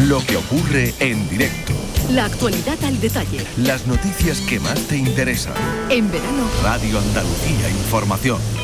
Lo que ocurre en directo. La actualidad al detalle. Las noticias que más te interesan. En verano, Radio Andalucía Información.